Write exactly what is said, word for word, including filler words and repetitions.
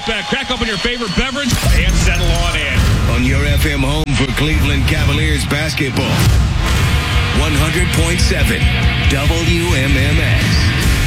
sit back, crack open your favorite beverage, and settle on in. On your F M home for Cleveland Cavaliers basketball. one hundred point seven W M M S.